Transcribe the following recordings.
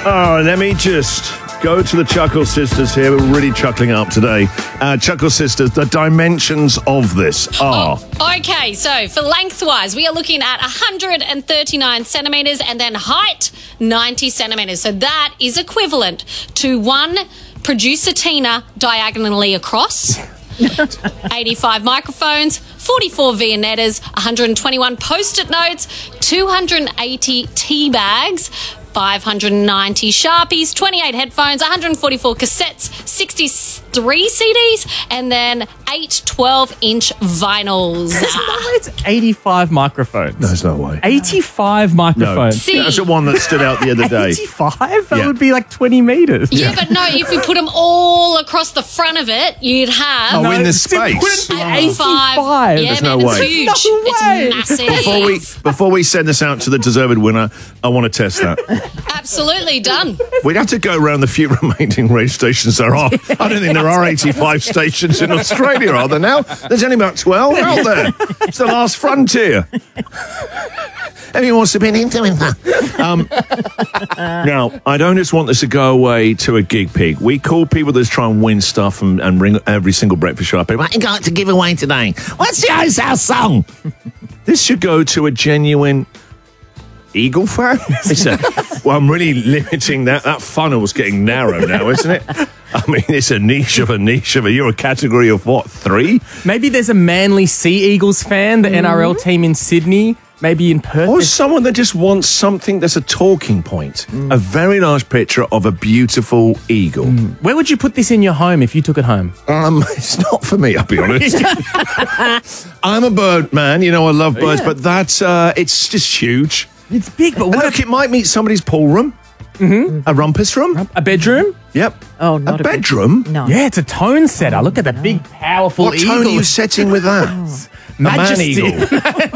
Oh, let me just go to the Chuckle Sisters here. We're really chuckling up today. Chuckle Sisters, the dimensions of this are... Okay, so for lengthwise, we are looking at 139 centimetres and then height, 90 centimetres. So that is equivalent to one producer Tina diagonally across, 85 microphones, 44 Viennettas, 121 Post-it notes, 280 tea bags, 590 Sharpies, 28 headphones, 144 cassettes, 63 CDs, and then 8 12-inch vinyls. It's 85 microphones. There's no way. 85 microphones. See- That's the one that stood out the other day. 85? That Yeah. would be like 20 meters. Yeah, but no, if you put them all across the front of it, you'd have... Oh, in the It space. wouldn't be 85. 85. Yeah, There's man, no it's way. huge. No way. It's massive. Before we send this out to the deserved winner, I want to test that. Absolutely done. We'd have to go around the few remaining radio stations there are. I don't think there are 85 stations in Australia, are there now? There's only about 12 out there. It's the last frontier. Everyone wants to be an influencer. Now, I don't just want this to go away to a gig pig. We call people that try and win stuff and ring every single breakfast show up. What you got to give away today? What's the Ozal song? This should go to a genuine Eagle fan? Well, I'm really limiting that. That funnel's getting narrow now, isn't it? I mean, it's a niche of a niche of a... You're a category of what, 3? Maybe there's a Manly Sea Eagles fan, the NRL team in Sydney. Maybe in Perth. Or someone that just wants something that's a talking point. A very large picture of a beautiful eagle. Where would you put this in your home if you took it home? It's not for me, I'll be honest. I'm a bird man, you know, I love birds, but that's, it's just huge. It's big, but And what? look, it might meet somebody's pool room. A rumpus room. A bedroom? Yep. Oh, not a bedroom? No. Yeah, it's a tone setter. Look at the big, powerful What eagle. tone are you setting with that? A man Majesty. eagle.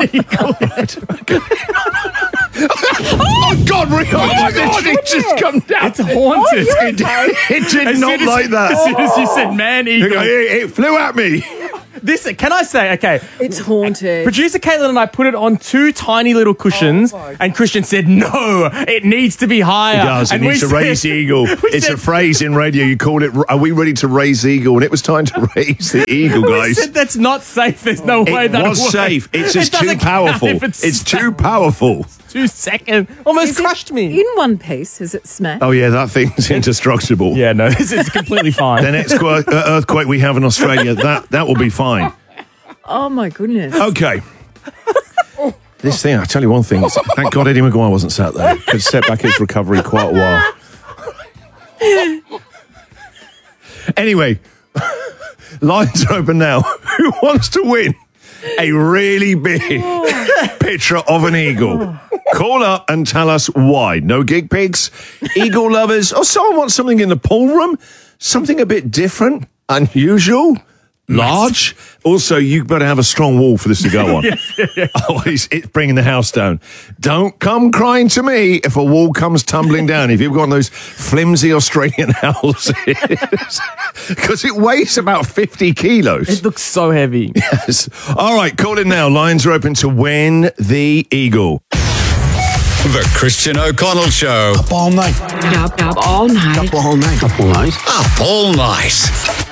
Oh, God, Rick! Oh, my God, it just come down. It's haunted. It did not like that. As soon as you said man eagle. It flew at me. This, can I say, okay, It's haunted. producer Caitlin and I put it on 2 tiny little cushions, and Christian said, no, it needs to be higher. It does. It And needs we to raise the eagle. It's said- a phrase in radio. You called it, are we ready to raise the eagle? And it was time to raise the eagle, We guys. said that's not safe. There's no way It that was safe. It's just too powerful. It's too powerful. 2 seconds. Almost Is it crushed me. In one piece, is it smashed? Oh, yeah, that thing's indestructible. Yeah, no, this is completely fine. The next earthquake we have in Australia, that will be fine. Oh, my goodness. Okay. This thing, I tell you one thing. Thank God Eddie Maguire wasn't sat there. Could set back his recovery quite a while. Anyway, lines are open now. Who wants to win a really big picture of an eagle? Call up and tell us why. No gig pigs, eagle lovers, or someone wants something in the pool room, something a bit different, unusual. Large. Also, you better have a strong wall for this to go on. Otherwise, it's bringing the house down. Don't come crying to me if a wall comes tumbling down. If you've got one of those flimsy Australian houses. Because it weighs about 50 kilos. It looks so heavy. Yes. All right, call in now. Lines are open to win the eagle. The Christian O'Connell Show. Up all night. Up all night. Up all night. Up all night. Up all night.